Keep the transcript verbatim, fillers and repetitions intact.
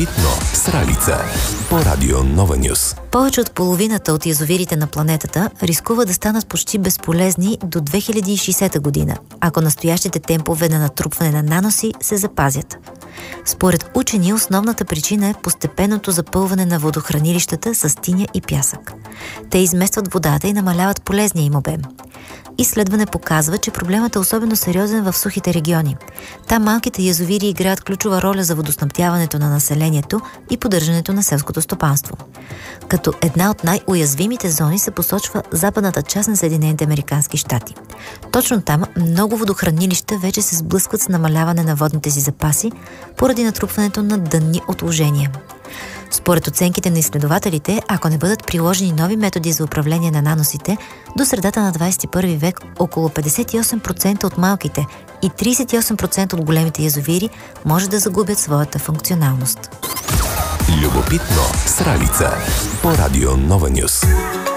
Любопитно с Ралица по Радио Нова Нюс. Повече от половината от язовирите на планетата рискуват да станат почти безполезни до две хиляди и шейсета година, ако настоящите темпове на натрупване на наноси се запазят. Според учени, основната причина е постепенното запълване на водохранилищата с тиня и пясък. Те изместват водата и намаляват полезния им обем. Изследване показва, че проблемът е особено сериозен в сухите региони. Там малките язовири играят ключова роля за водоснабдяването на населението и поддържането на селското стопанство. Като една от най-уязвимите зони се посочва западната част на Съединените американски щати. Точно там много водохранилища вече се сблъскват с намаляване на водните си запаси поради натрупването на дънни отложения. Според оценките на изследователите, ако не бъдат приложени нови методи за управление на наносите, до средата на двадесет и първи век около петдесет и осем процента от малките и тридесет и осем процента от големите язовири може да загубят своята функционалност. Любопитно с Ралица по Радио Нова Нюс.